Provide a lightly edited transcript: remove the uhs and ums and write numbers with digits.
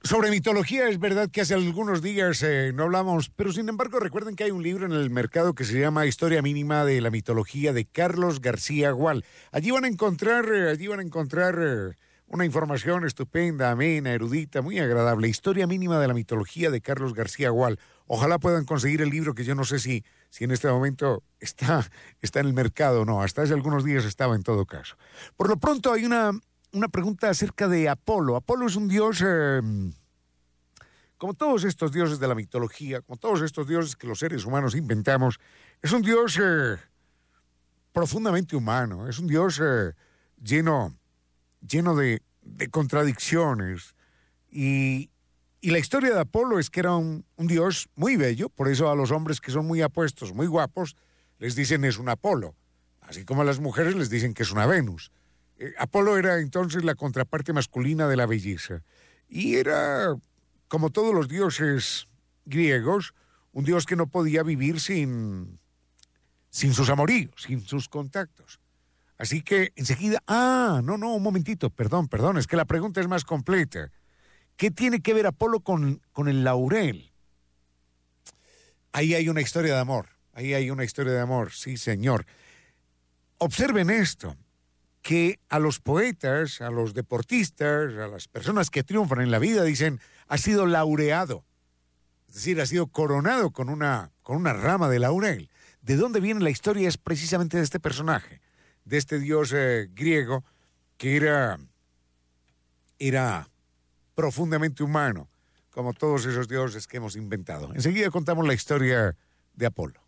Sobre mitología, es verdad que hace algunos días no hablamos, pero sin embargo recuerden que hay un libro en el mercado que se llama Historia Mínima de la Mitología de Carlos García Gual. Allí van a encontrar, una información estupenda, amena, erudita, muy agradable. Historia Mínima de la Mitología de Carlos García Gual. Ojalá puedan conseguir el libro, que yo no sé si en este momento está en el mercado o no. Hasta hace algunos días estaba, en todo caso. Por lo pronto hay una pregunta acerca de Apolo. Apolo es un dios, como todos estos dioses de la mitología, como todos estos dioses que los seres humanos inventamos, es un dios profundamente humano, es un dios lleno de contradicciones. Y la historia de Apolo es que era un dios muy bello, por eso a los hombres que son muy apuestos, muy guapos, les dicen es un Apolo, así como a las mujeres les dicen que es una Venus. Apolo era entonces la contraparte masculina de la belleza y era, como todos los dioses griegos, un dios que no podía vivir sin sus amoríos, sin sus contactos. Así que enseguida, no, un momentito, perdón, es que la pregunta es más completa. ¿Qué tiene que ver Apolo con el laurel? Ahí hay una historia de amor, sí señor. Observen esto, que a los poetas, a los deportistas, a las personas que triunfan en la vida dicen, ha sido laureado, es decir, ha sido coronado con una rama de laurel. ¿De dónde viene la historia? Es precisamente de este personaje, de este dios griego que era profundamente humano, como todos esos dioses que hemos inventado. Enseguida contamos la historia de Apolo.